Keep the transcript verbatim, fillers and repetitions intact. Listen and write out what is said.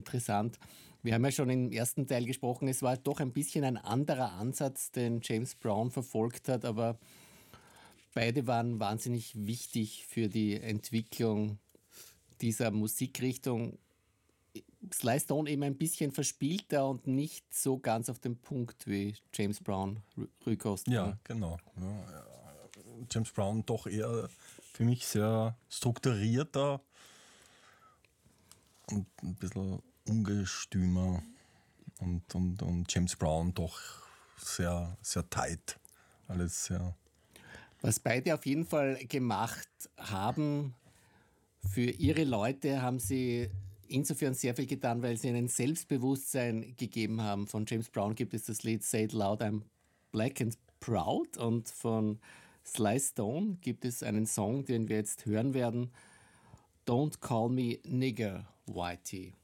Interessant. Wir haben ja schon im ersten Teil gesprochen, es war doch ein bisschen ein anderer Ansatz, den James Brown verfolgt hat, aber beide waren wahnsinnig wichtig für die Entwicklung dieser Musikrichtung. Sly Stone eben ein bisschen verspielter und nicht so ganz auf den Punkt wie James Brown, Rükost. Ja, genau. Ja, James Brown doch eher für mich sehr strukturierter und ein bisschen ungestümer und, und, und James Brown doch sehr, sehr tight. Alles sehr. Was beide auf jeden Fall gemacht haben, für ihre Leute haben sie insofern sehr viel getan, weil sie ihnen Selbstbewusstsein gegeben haben. Von James Brown gibt es das Lied Say It Loud, I'm Black and Proud, und von Sly Stone gibt es einen Song, den wir jetzt hören werden, Don't Call Me Nigger, Whitey.